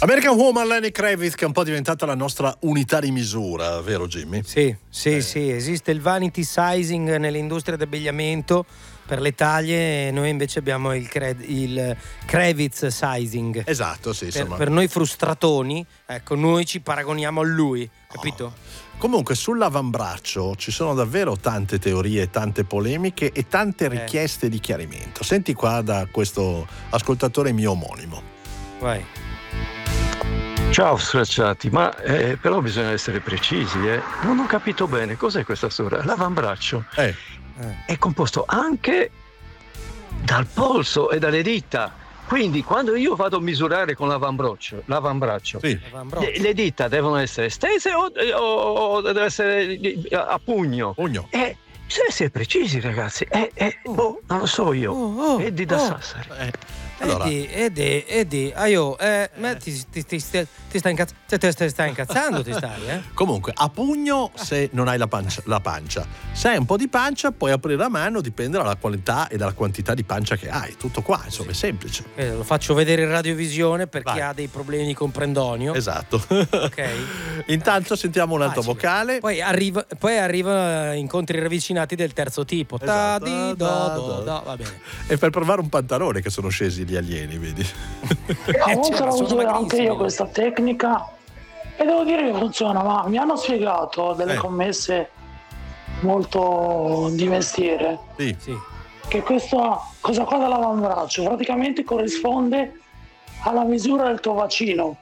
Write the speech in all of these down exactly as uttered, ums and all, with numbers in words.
American Woman, Lenny Kravitz, che è un po' diventata la nostra unità di misura, vero Jimmy? Sì, sì, eh. sì, esiste il vanity sizing nell'industria dell'abbigliamento per le taglie, e noi invece abbiamo il, cred- il Kravitz sizing. Esatto, sì, per, insomma. per noi frustratoni, ecco, noi ci paragoniamo a lui, capito? Oh. Comunque sull'avambraccio ci sono davvero tante teorie, tante polemiche e tante richieste eh. di chiarimento. Senti qua da questo ascoltatore mio omonimo. Vai. Ciao stracciati, ma eh, però bisogna essere precisi, eh. Non ho capito bene cos'è questa storia. L'avambraccio eh. Eh. è composto anche dal polso e dalle dita. Quindi quando io vado a misurare con l'avambraccio, l'avambraccio, sì. le, le dita devono essere stese o, o, o deve essere a pugno? Pugno. E bisogna essere precisi, ragazzi. Eh, eh, oh. Oh, non lo so io. Oh, oh, Eddie da oh. Sassari. Eh. Allora. Eddie, Eddie, Eddie, ah io, eh, eh. ti, ti, ti, ti, ti stai incazz- ti, ti, ti stai incazzando, ti stai, eh? Comunque, a pugno se non hai la pancia, la pancia. Se hai un po' di pancia, puoi aprire a mano, dipende dalla qualità e dalla quantità di pancia che hai. Tutto qua, insomma, è semplice. Eh, lo faccio vedere in radiovisione per Vai. chi ha dei problemi di comprendonio. Esatto. Ok. Intanto sentiamo un altro Facile. vocale. Poi arriva, poi arriva incontri ravvicinati del terzo tipo. Esatto. Ta, di, do, do, do. Va bene. E per provare un pantalone che sono scesi gli alieni, vedi? A volte Certo, la sono uso anche magrissimi. io questa tecnica e devo dire che funziona, ma mi hanno spiegato delle Eh. commesse molto di mestiere Sì. Sì. che questa cosa qua dell'avambraccio praticamente corrisponde alla misura del tuo bacino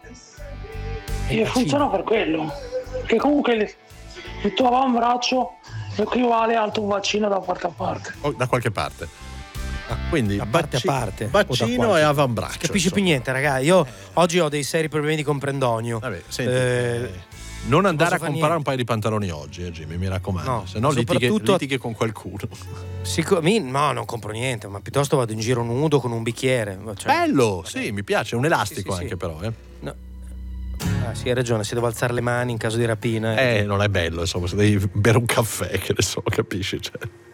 e funziona per quello, che comunque il, il tuo avambraccio equivale al tuo bacino da parte a parte. O da qualche parte. Quindi Da parte baci- a parte. bacino o da e qualche- avambraccio. Non si capisce più insomma. niente, ragazzi. Io oggi ho dei seri problemi di comprendonio. Vabbè, senti, Eh, eh, non andare a posso fare comprare niente. un paio di pantaloni oggi, eh, Jimmy, mi raccomando. No, se no litighi, soprattutto- litighi con qualcuno. Sic- mi- no, non compro niente, ma piuttosto vado in giro nudo con un bicchiere. Cioè, Bello, sì, mi piace, è un elastico Sì, sì, anche sì. però. Eh. no. Ah, sì, hai ragione, si deve alzare le mani in caso di rapina. eh, non è bello, insomma, se devi bere un caffè, che ne so, capisci? Cioè.